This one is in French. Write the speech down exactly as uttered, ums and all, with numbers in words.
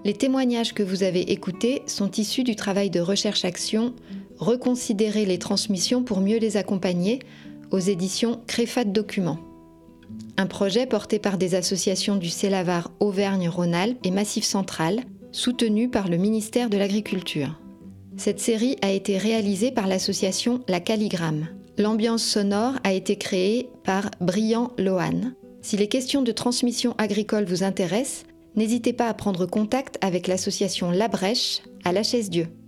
Les témoignages que vous avez écoutés sont issus du travail de recherche-action « Reconsidérer les transmissions pour mieux les accompagner » aux éditions Créfat Documents. Un projet porté par des associations du Célavar Auvergne-Rhône-Alpes et Massif Central, soutenu par le ministère de l'Agriculture. Cette série a été réalisée par l'association La Calligramme. L'ambiance sonore a été créée par Brian Lohan. Si les questions de transmission agricole vous intéressent, n'hésitez pas à prendre contact avec l'association La Brèche à La Chaise-Dieu.